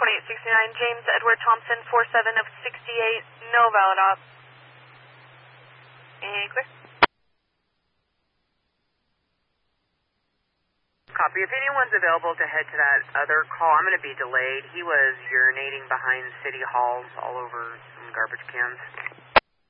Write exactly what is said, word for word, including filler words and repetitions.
twenty-eight sixty-nine, James Edward Thompson, four seven of sixty-eight, no valid op. And clear. Copy. If anyone's available to head to that other call, I'm going to be delayed. He was urinating behind city halls all over some garbage cans.